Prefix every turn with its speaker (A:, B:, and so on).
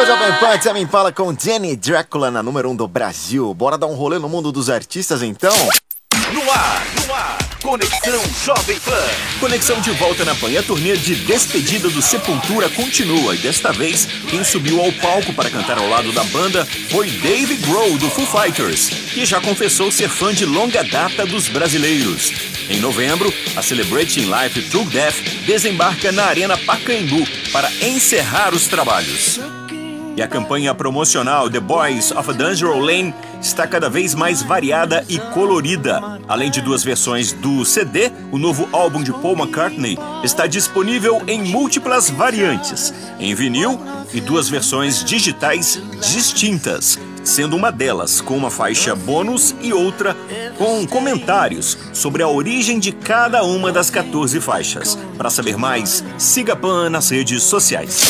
A: Jovem Pan, Tame Impala com Danny Drácula na número 1 do Brasil. Bora dar um rolê no mundo dos artistas, então?
B: No ar, Conexão Jovem Pan. Conexão de volta na Pan. A turnê de despedida do Sepultura continua. E desta vez, quem subiu ao palco para cantar ao lado da banda foi Dave Grohl, do Foo Fighters, que já confessou ser fã de longa data dos brasileiros. Em novembro, a Celebrating Life True Death desembarca na Arena Pacaembu para encerrar os trabalhos. E a campanha promocional The Boys of a Dangerous Lane está cada vez mais variada e colorida. Além de 2 versões do CD, o novo álbum de Paul McCartney está disponível em múltiplas variantes, em vinil e 2 versões digitais distintas, sendo uma delas com uma faixa bônus e outra com comentários sobre a origem de cada uma das 14 faixas. Para saber mais, siga a Pan nas redes sociais.